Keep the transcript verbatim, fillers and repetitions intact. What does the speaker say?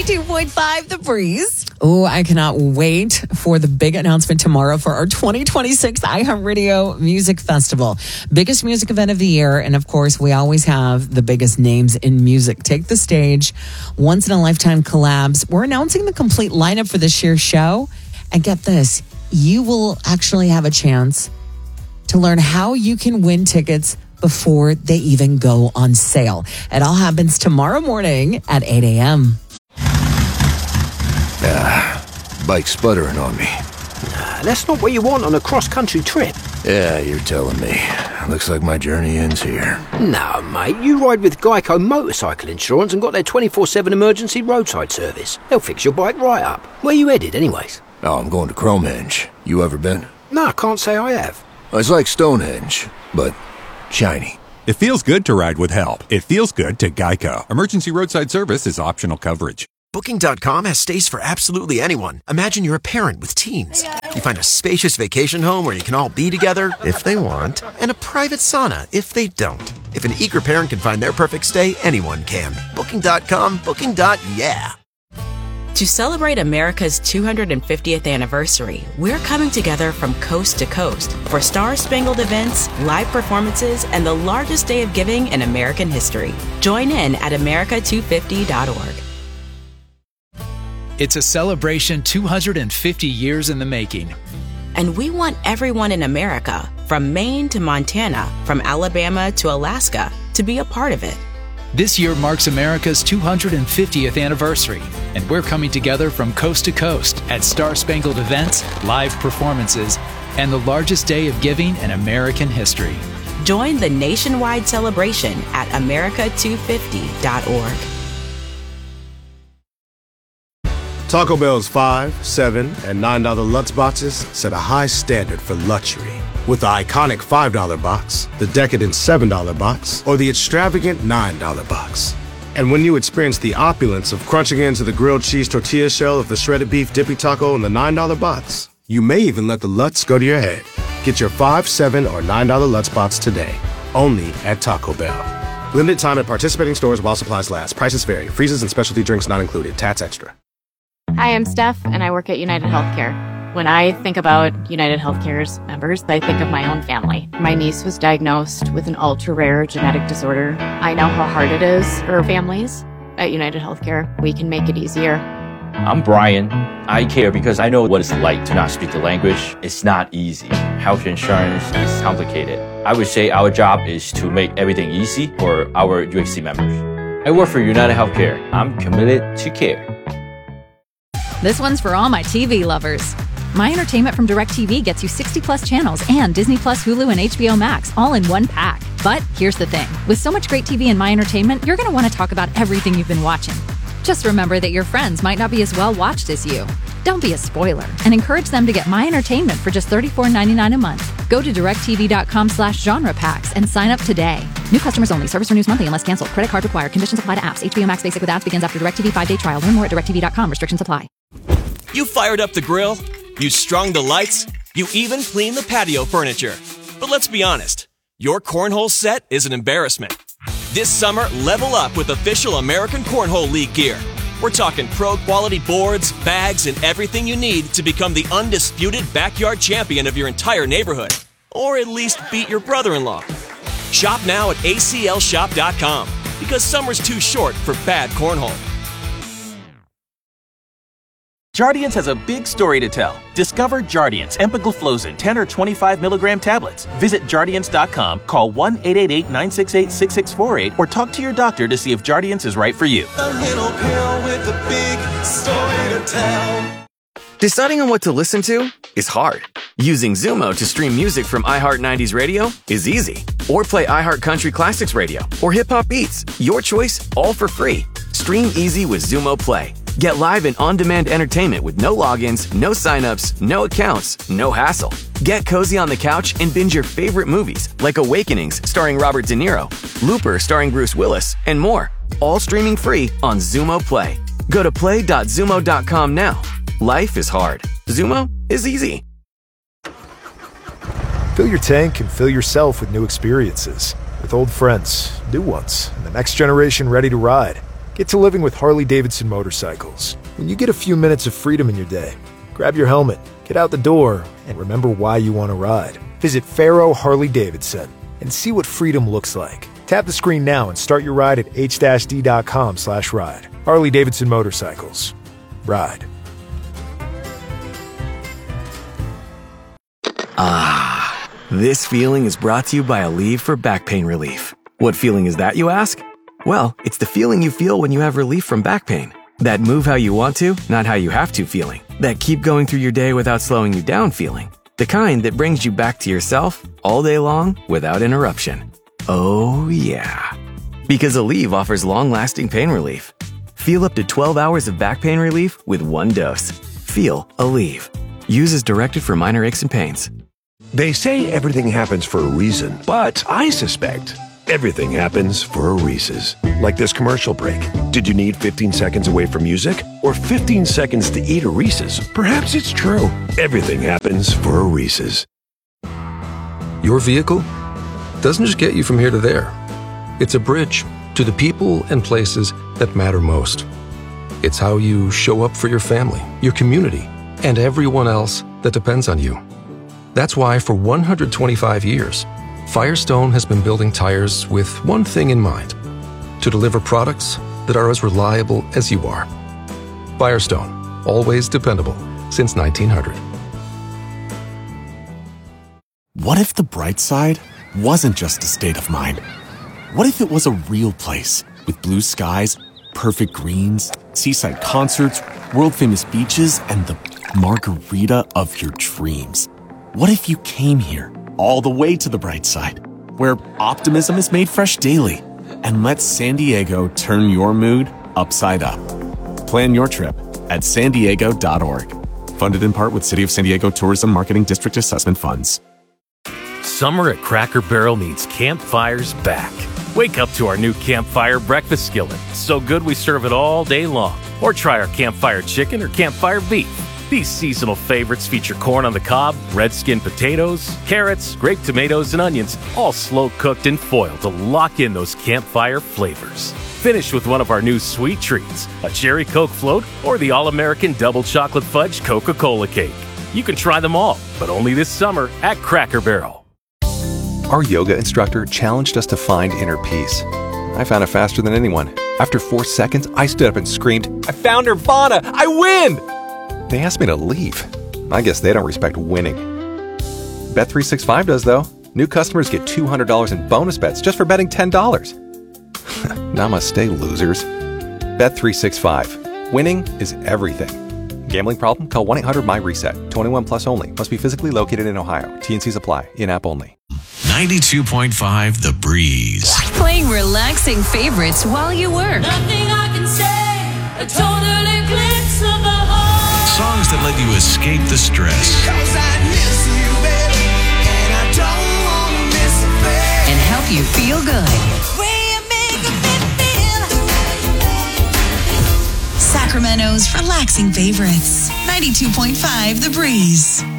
ninety-two point five The Breeze. Oh, I cannot wait for the big announcement tomorrow for our twenty twenty-six iHeartRadio Music Festival. Biggest music event of the year. And of course, we always have the biggest names in music take the stage. Once in a lifetime collabs. We're announcing the complete lineup for this year's show. And get this, you will actually have a chance to learn how you can win tickets before they even go on sale. It all happens tomorrow morning at eight a.m. Ah, bike sputtering on me. Nah, that's not what you want on a cross-country trip. Yeah, you're telling me. Looks like my journey ends here. No, mate, you ride with Geico Motorcycle Insurance and got their twenty-four seven emergency roadside service. They'll fix your bike right up. Where you headed, anyways? Oh, I'm going to Cromehenge. You ever been? No, I can't say I have. It's like Stonehenge, but shiny. It feels good to ride with help. It feels good to Geico. Emergency roadside service is optional coverage. Booking dot com has stays for absolutely anyone. Imagine you're a parent with teens. You find a spacious vacation home where you can all be together, if they want, and a private sauna, if they don't. If an eager parent can find their perfect stay, anyone can. Booking dot com, booking. Yeah. To celebrate America's two hundred fiftieth anniversary, we're coming together from coast to coast for star-spangled events, live performances, and the largest day of giving in American history. Join in at America two fifty dot org. It's a celebration two hundred fifty years in the making. And we want everyone in America, from Maine to Montana, from Alabama to Alaska, to be a part of it. This year marks America's two hundred fiftieth anniversary, and we're coming together from coast to coast at star-spangled events, live performances, and the largest day of giving in American history. Join the nationwide celebration at America two fifty dot org. Taco Bell's five, seven, and nine dollar Lutz boxes set a high standard for luxury. With the iconic five dollar box, the decadent seven dollar box, or the extravagant nine dollar box. And when you experience the opulence of crunching into the grilled cheese tortilla shell of the shredded beef dippy taco in the nine dollar box, you may even let the Lutz go to your head. Get your five, seven, or nine dollar Lutz box today, only at Taco Bell. Limited time at participating stores while supplies last. Prices vary. Freezes and specialty drinks not included. Tats extra. Hi, I'm Steph, and I work at United Healthcare. When I think about United Healthcare's members, I think of my own family. My niece was diagnosed with an ultra-rare genetic disorder. I know how hard it is for families. At United Healthcare, we can make it easier. I'm Brian. I care because I know what it's like to not speak the language. It's not easy. Health insurance is complicated. I would say our job is to make everything easy for our U H C members. I work for United Healthcare. I'm committed to care. This one's for all my T V lovers. My Entertainment from DirecTV gets you sixty plus channels and Disney Plus, Hulu, and H B O Max all in one pack. But here's the thing. With so much great T V in My Entertainment, you're going to want to talk about everything you've been watching. Just remember that your friends might not be as well watched as you. Don't be a spoiler and encourage them to get My Entertainment for just thirty-four ninety-nine a month. Go to directtv.com slash genre packs and sign up today. New customers only. Service renews monthly unless canceled. Credit card required. Conditions apply to apps. H B O Max Basic with ads begins after DirecTV five-day trial. Learn more at directtv dot com. Restrictions apply. You fired up the grill, you strung the lights, you even cleaned the patio furniture. But let's be honest, your cornhole set is an embarrassment. This summer, level up with official American Cornhole League gear. We're talking pro-quality boards, bags, and everything you need to become the undisputed backyard champion of your entire neighborhood. Or at least beat your brother-in-law. Shop now at A C L shop dot com because summer's too short for bad cornhole. Jardiance has a big story to tell. Discover Jardiance empagliflozin ten or twenty-five milligram tablets. Visit Jardiance dot com, call one eight eight eight, nine six eight, six six four eight, or talk to your doctor to see if Jardiance is right for you. A little pill with a big story to tell. Deciding on what to listen to is hard. Using Zumo to stream music from iHeart nineties Radio is easy. Or play iHeart Country Classics Radio or Hip Hop Beats. Your choice, all for free. Stream easy with Zumo Play. Get live and on-demand entertainment with no logins, no signups, no accounts, no hassle. Get cozy on the couch and binge your favorite movies like Awakenings starring Robert De Niro, Looper starring Bruce Willis, and more. All streaming free on Zumo Play. Go to play dot zumo dot com now. Life is hard. Zumo is easy. Fill your tank and fill yourself with new experiences. With old friends, new ones, and the next generation ready to ride. Get to living with Harley-Davidson motorcycles. When you get a few minutes of freedom in your day, grab your helmet, get out the door, and remember why you want to ride. Visit Faro Harley-Davidson and see what freedom looks like. Tap the screen now and start your ride at h d dot com slash ride. Harley-Davidson Motorcycles. Ride. Ah, this feeling is brought to you by Aleve for back pain relief. What feeling is that, you ask? Well, it's the feeling you feel when you have relief from back pain. That move how you want to, not how you have to feeling. That keep going through your day without slowing you down feeling. The kind that brings you back to yourself all day long without interruption. Oh yeah. Because Aleve offers long-lasting pain relief. Feel up to twelve hours of back pain relief with one dose. Feel Aleve. Use as directed for minor aches and pains. They say everything happens for a reason, but I suspect everything happens for a Reese's. Like this commercial break. Did you need fifteen seconds away from music? Or fifteen seconds to eat a Reese's? Perhaps it's true. Everything happens for a Reese's. Your vehicle doesn't just get you from here to there. It's a bridge to the people and places that matter most. It's how you show up for your family, your community, and everyone else that depends on you. That's why for one hundred twenty-five years, Firestone has been building tires with one thing in mind: to deliver products that are as reliable as you are. Firestone, always dependable since nineteen hundred. What if the bright side wasn't just a state of mind? What if it was a real place with blue skies, perfect greens, seaside concerts, world-famous beaches, and the margarita of your dreams? What if you came here, all the way to the bright side, where optimism is made fresh daily, and let San Diego turn your mood upside up? Plan your trip at san diego dot org. Funded in part with City of San Diego Tourism Marketing District Assessment Funds. Summer at Cracker Barrel means campfires back. Wake up to our new Campfire breakfast skillet. So good we serve it all day long. Or try our Campfire chicken or Campfire beef. These seasonal favorites feature corn on the cob, red skin potatoes, carrots, grape tomatoes, and onions, all slow cooked in foil to lock in those campfire flavors. Finish with one of our new sweet treats, a cherry Coke float or the all-American double chocolate fudge Coca-Cola cake. You can try them all, but only this summer at Cracker Barrel. Our yoga instructor challenged us to find inner peace. I found it faster than anyone. After four seconds, I stood up and screamed, "I found Nirvana! I win!" They asked me to leave. I guess they don't respect winning. Bet three sixty-five does, though. New customers get two hundred dollars in bonus bets just for betting ten dollars. Namaste, losers. Bet three sixty-five. Winning is everything. Gambling problem? Call one eight hundred my reset. twenty-one plus only. Must be physically located in Ohio. T and Cs apply. In-app only. ninety-two point five The Breeze. Playing relaxing favorites while you work. Nothing I can say, a total eclipse of the heart. Songs that let you escape the stress. Cause I miss you, baby, and I don't want to miss a thing. And help you feel good. Sacramento's relaxing favorites. ninety-two point five The Breeze.